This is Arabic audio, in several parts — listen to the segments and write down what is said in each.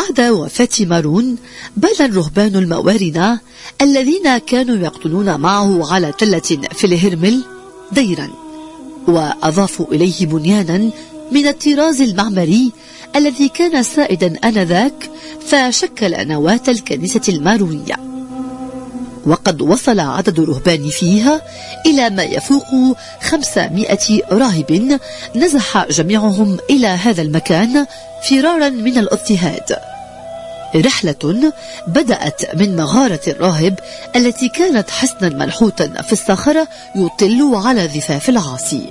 بعد وفاة مارون بنى الرهبان الموارنة الذين كانوا يقطنون معه على تلة في الهرمل ديرا، وأضافوا إليه بنيانا من الطراز المعماري الذي كان سائدا آنذاك، فشكل نواة الكنيسة المارونية. وقد وصل عدد الرهبان فيها إلى ما يفوق 500 راهب نزح جميعهم إلى هذا المكان فرارا من الاضطهاد. رحلة بدأت من مغارة الراهب التي كانت حصنا منحوتا في الصخرة يطل على ضفاف العاصي.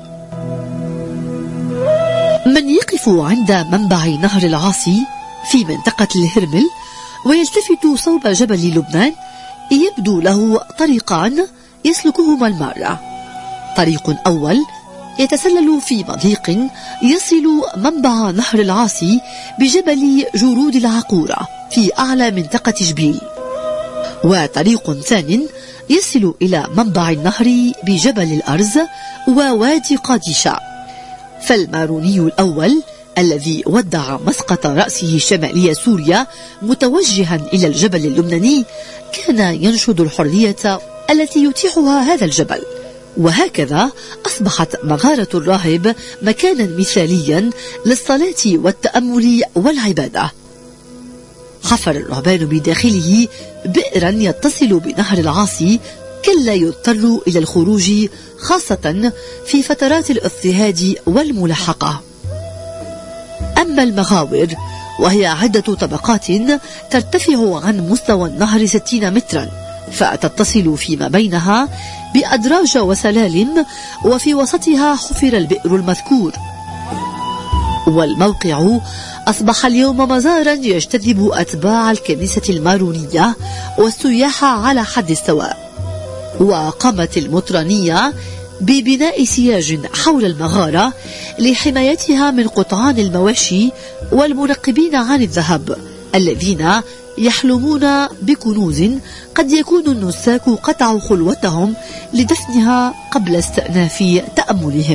من يقف عند منبع نهر العاصي في منطقة الهرمل ويلتفت صوب جبل لبنان يبدو له طريقان يسلكهما المارة. طريق أول يتسلل في مضيق يصل منبع نهر العاصي بجبل جرود العقورة في أعلى منطقة جبيل، وطريق ثان يصل إلى منبع النهر بجبل الأرز ووادي قادشة. فالماروني الأول الذي ودع مسقط رأسه شمالي سوريا متوجها إلى الجبل اللبناني كان ينشد الحرية التي يتيحها هذا الجبل، وهكذا أصبحت مغارة الراهب مكانا مثاليا للصلاة والتأمل والعبادة. حفر الرهبان بداخله بئرا يتصل بنهر العاصي كي لا يضطروا إلى الخروج، خاصة في فترات الاضطهاد والملاحقة. أما المغاور وهي عدة طبقات ترتفع عن مستوى النهر 60 مترا، فتتصل فيما بينها بأدراج وسلالم، وفي وسطها حفر البئر المذكور. والموقع أصبح اليوم مزارا يجتذب أتباع الكنيسة المارونية والسياح على حد السواء. وقامت المطرانية ببناء سياج حول المغارة لحمايتها من قطعان المواشي والمنقبين عن الذهب الذين يحلمون بكنوز قد يكون النساك قطعوا خلوتهم لدفنها قبل استئناف تأملهم.